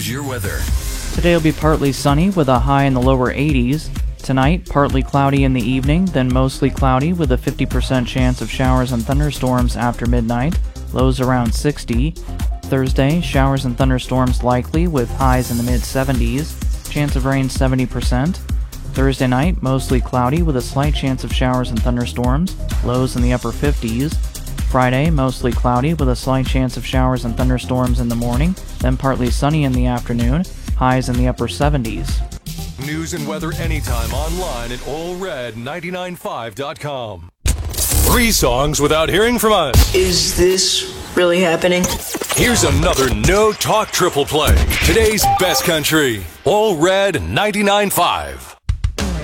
here's your weather. Today will be partly sunny with a high in the lower 80s. Tonight, partly cloudy in the evening, then mostly cloudy with a 50% chance of showers and thunderstorms after midnight, lows around 60. Thursday, showers and thunderstorms likely with highs in the mid-70s, chance of rain 70%. Thursday night, mostly cloudy with a slight chance of showers and thunderstorms, lows in the upper 50s. Friday, mostly cloudy with a slight chance of showers and thunderstorms in the morning, then partly sunny in the afternoon, highs in the upper 70s. News and weather anytime online at allred995.com. 3 songs without hearing from us. Is this really happening? Here's another No Talk triple play. Today's best country. All Red 99.5.